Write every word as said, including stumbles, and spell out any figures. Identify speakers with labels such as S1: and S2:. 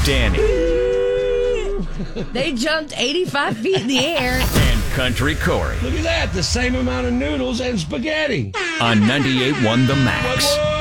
S1: Danny.
S2: They jumped eighty-five feet in the air.
S1: And Country Corey.
S3: Look at that, the same amount of noodles and spaghetti.
S1: On ninety-eight point one The Max.
S3: Whoa, whoa.